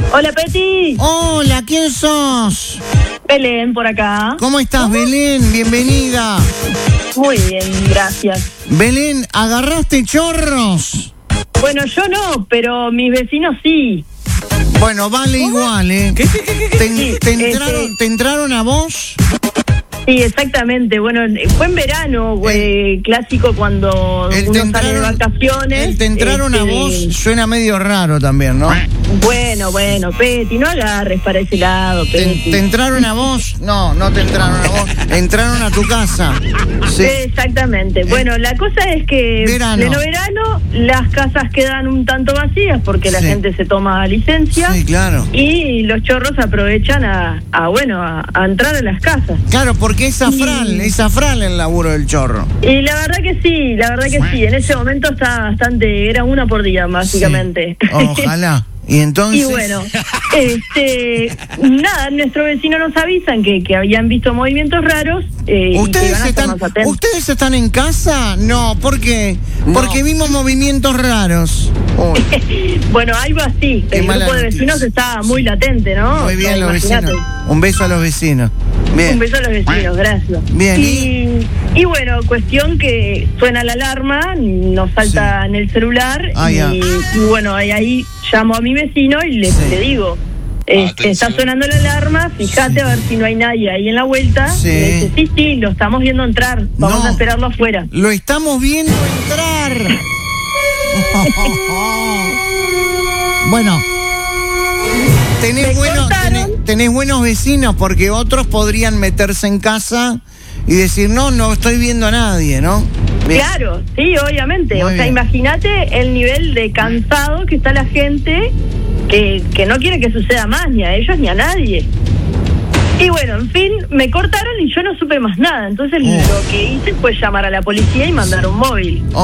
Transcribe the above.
Hola, Peti. Hola, ¿quién sos? Belén, por acá. ¿Cómo estás, Belén? Bienvenida. Muy bien, gracias. Belén, ¿agarraste chorros? Bueno, yo no, pero mis vecinos sí. Bueno, vale igual, ¿eh? ¿Te entraron a vos? Sí, exactamente. Bueno, fue en verano, clásico cuando uno sale de vacaciones. ¿Te entraron a vos? Suena medio raro también, ¿no? Bueno, Peti, no agarres para ese lado, Peti. ¿Te entraron a vos? No, no te entraron a vos. Entraron a tu casa. Sí. Exactamente. Bueno, la cosa es que pleno verano las casas quedan un tanto vacías porque la gente se toma licencia. Sí, claro. Y los chorros aprovechan a entrar a las casas. Claro, porque es afral el laburo del chorro. Y la verdad que sí. En ese momento está bastante, era una por día, básicamente. Sí. Ojalá. Y entonces... Y bueno, nada, nuestros vecinos nos avisan que habían visto movimientos raros. ¿Ustedes están en casa? No, ¿por qué? No. Porque vimos movimientos raros. Bueno, algo así. El grupo de vecinos está muy latente, ¿no? Muy bien, los vecinos. Un beso a los vecinos. Bien. Un beso a los vecinos, gracias. Bien. Y bueno, cuestión que suena la alarma, nos salta en el celular y bueno, ahí llamo a mi vecino y le digo, está sonando la alarma, fíjate a ver si no hay nadie ahí en la vuelta. Sí. Y me dice, sí, lo estamos viendo entrar, vamos a esperarlo afuera. Lo estamos viendo entrar. Bueno, tenés buenos vecinos porque otros podrían meterse en casa y decir, no estoy viendo a nadie, ¿no? Bien. Claro, sí, obviamente. Muy bien. Imagínate el nivel de cansado que está la gente que no quiere que suceda más, ni a ellos ni a nadie. Y bueno, en fin, me cortaron y yo no supe más nada. Entonces lo que hice fue llamar a la policía y mandar un móvil.